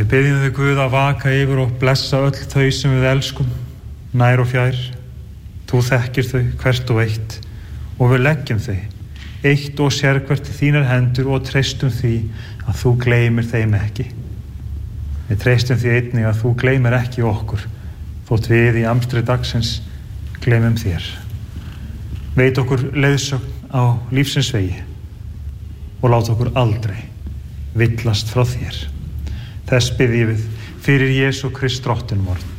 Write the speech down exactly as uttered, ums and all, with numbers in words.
Við biðjum þig, Guð, að vaka yfir og blessa öll þau sem við elskum, nær og fjær. Þú þekkir þau hvert og eitt og við leggjum þau eitt og sérhvert í þínar hendur og treystum því að þú gleymir þeim ekki. Við treystum því einnig að þú gleymir ekki okkur, þótt við í amstri dagsins gleymum þér. Veit okkur leiðsögn á lífsins vegi og lát okkur aldrei villast frá þér. Þess biðjum við fyrir Jesú Krist drottinn vor.